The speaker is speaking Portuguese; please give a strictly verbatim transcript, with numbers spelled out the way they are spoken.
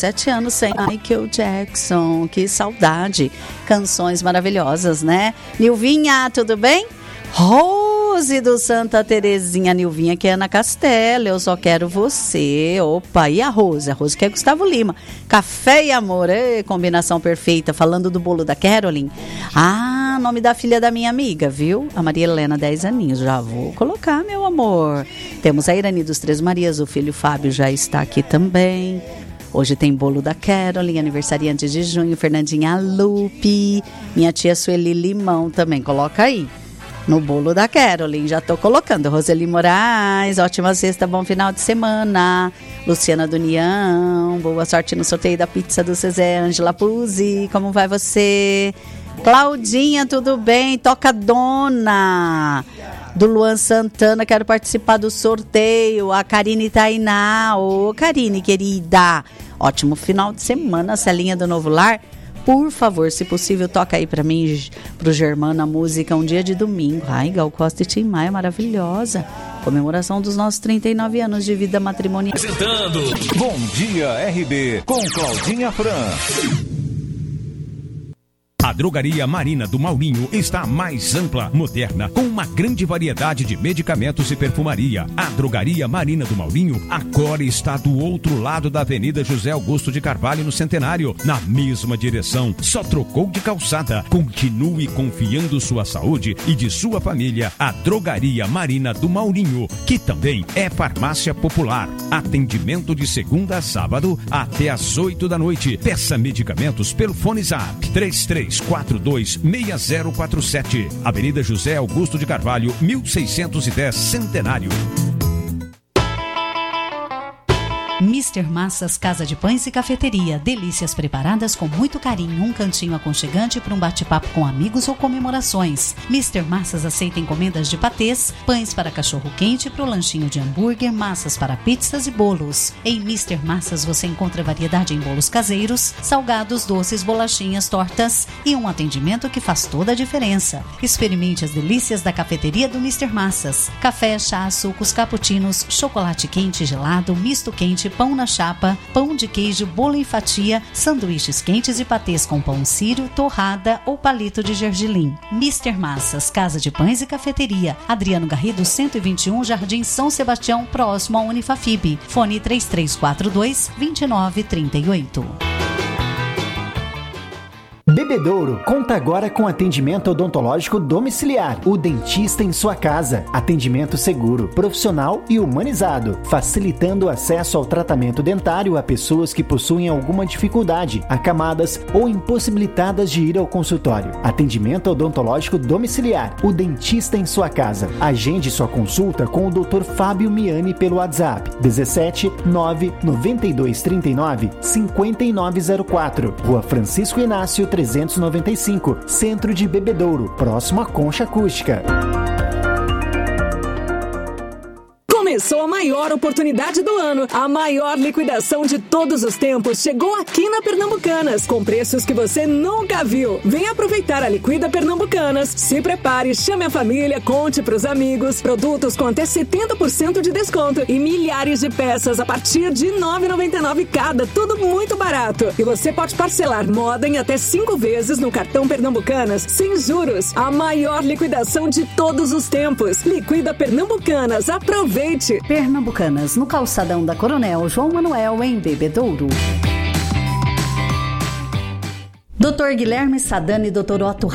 dezessete anos sem Michael Jackson. Que saudade. Canções maravilhosas, né? Nilvinha, tudo bem? Rose do Santa Terezinha. Nilvinha, que é Ana Castela. Eu só quero você. Opa, e a Rose? A Rose que é Gustavo Lima. Café e amor. Ei, combinação perfeita. Falando do bolo da Caroline. Ah, nome da filha da minha amiga, viu? A Maria Helena, dez aninhos. Já vou colocar, meu amor. Temos a Irani dos Três Marias. O filho Fábio já está aqui também. Hoje tem bolo da Caroline, aniversariante de junho. Fernandinha Lupe. Minha tia Sueli Limão também. Coloca aí. No bolo da Caroline, já tô colocando. Roseli Moraes, ótima sexta, bom final de semana. Luciana do União, boa sorte no sorteio da pizza do Cezé. Angela Puzzi, como vai você? Claudinha, tudo bem? Toca Dona. Do Luan Santana, quero participar do sorteio. A Karine Tainá. Ô, Karine, querida. Ótimo final de semana, Celinha do Novo Lar. Por favor, se possível, toca aí pra mim, pro Germano, a música Um Dia de Domingo. Ai, Gal Costa e Tim Maia, maravilhosa. Comemoração dos nossos trinta e nove anos de vida matrimonial. Apresentando Bom Dia R B, com Claudinha Fran. A Drogaria Marina do Maurinho está mais ampla, moderna, com uma grande variedade de medicamentos e perfumaria. A Drogaria Marina do Maurinho agora está do outro lado da Avenida José Augusto de Carvalho, no Centenário, na mesma direção. Só trocou de calçada. Continue confiando sua saúde e de sua família à Drogaria Marina do Maurinho, que também é farmácia popular. Atendimento de segunda a sábado até às oito da noite. Peça medicamentos pelo Fone Zap três três quatro dois seis zero quatro sete. Avenida José Augusto de Carvalho, mil seiscentos e dez, Centenário. mister Massas Casa de Pães e Cafeteria. Delícias preparadas com muito carinho. Um cantinho aconchegante para um bate-papo com amigos ou comemorações. mister Massas aceita encomendas de patês, pães para cachorro-quente, para o lanchinho de hambúrguer, massas para pizzas e bolos. Em mister Massas você encontra variedade em bolos caseiros, salgados, doces, bolachinhas, tortas e um atendimento que faz toda a diferença. Experimente as delícias da cafeteria do mister Massas. Café, chá, sucos, cappuccinos, chocolate quente, gelado, misto quente, pão na chapa, pão de queijo, bolo em fatia, sanduíches quentes e patês com pão sírio, torrada ou palito de gergelim. mister Massas, Casa de Pães e Cafeteria. Adriano Garrido, cento e vinte e um, Jardim São Sebastião, próximo à Unifafib. Fone três três quatro dois, dois nove três oito. Bebedouro conta agora com atendimento odontológico domiciliar. O dentista em sua casa. Atendimento seguro, profissional e humanizado, facilitando o acesso ao tratamento dentário a pessoas que possuem alguma dificuldade, acamadas ou impossibilitadas de ir ao consultório. Atendimento odontológico domiciliar. O dentista em sua casa. Agende sua consulta com o doutor Fábio Miani pelo WhatsApp dezessete nove noventa e dois trinta e nove cinquenta e nove zero quatro. Rua Francisco Inácio trezentos e noventa e cinco, Centro de Bebedouro, próximo à Concha Acústica. Começou a maior oportunidade do ano. A maior liquidação de todos os tempos chegou aqui na Pernambucanas, com preços que você nunca viu. Venha aproveitar a Liquida Pernambucanas. Se prepare, chame a família, conte pros amigos. Produtos com até setenta por cento de desconto e milhares de peças a partir de nove reais e noventa e nove centavos cada. Tudo muito barato. E você pode parcelar moda em até cinco vezes no cartão Pernambucanas, sem juros. A maior liquidação de todos os tempos. Liquida Pernambucanas. Aproveite! Pernambucanas, no calçadão da Coronel João Manuel, em Bebedouro. doutor Guilherme Sadani e doutor Otto